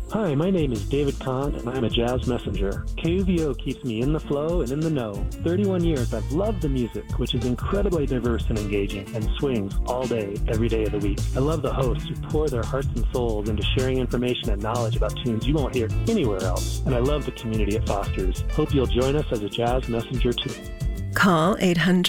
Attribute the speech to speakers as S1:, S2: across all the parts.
S1: Hi, my name is David Kahn, and I'm a jazz messenger. KUVO keeps me in the flow and in the know. 31 years, I've loved the music, which is incredibly diverse and engaging, and swings all day, every day of the week. I love the hosts who pour their hearts and souls into sharing information and knowledge about tunes you won't hear anywhere else. And I love the community it fosters. Hope you'll join us as a jazz messenger, too.
S2: Call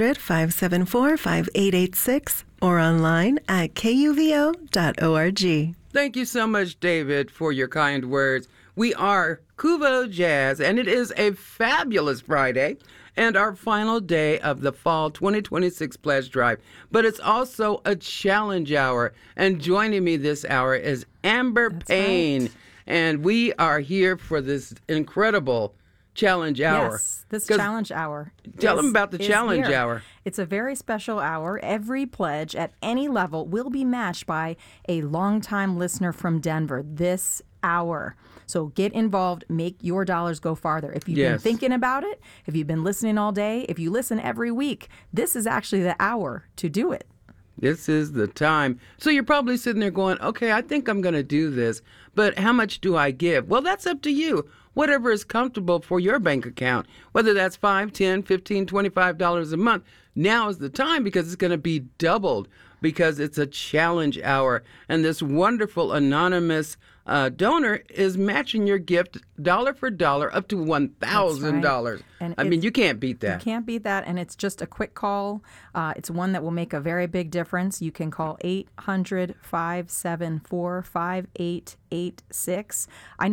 S2: 800-574-5886 or online at kuvo.org.
S3: Thank you so much, David, for your kind words. We are KUVO Jazz, and it is a fabulous Friday and our final day of the Fall 2026 Pledge Drive. But it's also a challenge hour, and joining me this hour is Amber Payne.
S4: Right.
S3: And we are here for this incredible challenge hour.
S4: Yes, this challenge hour.
S3: Tell them about the challenge hour.
S4: It's a very special hour. Every pledge at any level will be matched by a longtime listener from Denver this hour. So get involved, make your dollars go farther. If you've been thinking about it, if you've been listening all day, if you listen every week, this is actually the hour to do it.
S3: This is the time. So you're probably sitting there going, okay, I think I'm going to do this, but how much do I give? Well, that's up to you. Whatever is comfortable for your bank account, whether that's $5, $10, $15, $25 a month, now is the time because it's going to be doubled because it's a challenge hour. And this wonderful anonymous donor is matching your gift dollar for dollar up to $1,000.
S4: And
S3: I mean, you can't beat that.
S4: You can't beat that, and it's just a quick call. It's one that will make a very big difference. You can call 800-574-5886. I know